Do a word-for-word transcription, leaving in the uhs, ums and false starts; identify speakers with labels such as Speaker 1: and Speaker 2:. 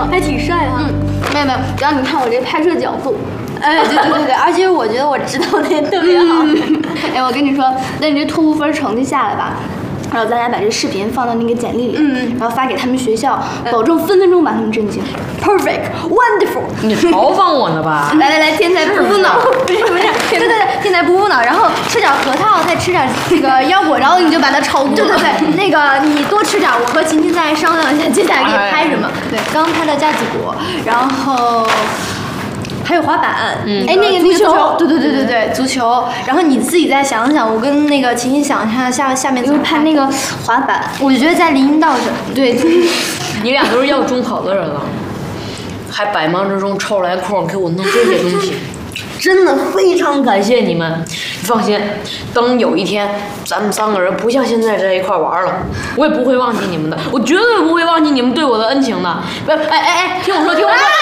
Speaker 1: 还挺帅哈。
Speaker 2: 嗯，没有没有，只要你看我这拍摄角度。
Speaker 1: 哎，对对对对，而且我觉得我指导的也特别好。
Speaker 2: 嗯、哎，我跟你说，等你这托福分成绩下来吧。然后咱俩把这视频放到那个简历里，嗯，然后发给他们学校，保证分分钟把他们震惊。
Speaker 1: Perfect, wonderful。
Speaker 3: 你嘲讽我呢吧？
Speaker 2: 来来来，天才不补脑，
Speaker 1: 不是不是，对对对，天才不补脑，然后吃点核桃，再吃点这个腰果，然后你就把它超过。对对对，那个你多吃点，我和琴琴再商量一下接下来给你拍什么。对，刚拍的架子鼓，然后。还有滑板，
Speaker 2: 嗯，哎，那个
Speaker 1: 足球，对对对对对，足球。然后你自己再想想，我跟那个琴琴想一下下下面怎么
Speaker 2: 拍那个滑板。
Speaker 1: 我就觉得在林荫道上，对，
Speaker 3: 你俩都是要中考的人了，还百忙之中抽来空给我弄这些东西，真的非常感谢你们。你放心，等有一天咱们三个人不像现在在一块玩了，我也不会忘记你们的，我绝对不会忘记你们对我的恩情的。哎哎哎，听我说，听我说。